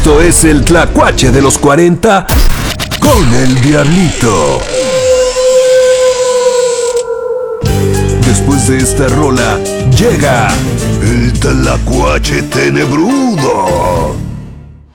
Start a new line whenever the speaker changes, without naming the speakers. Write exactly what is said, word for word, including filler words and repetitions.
Esto es el Tlacuache de los cuarenta con el Diablito. Después de esta rola, llega el Tlacuache tenebrudo.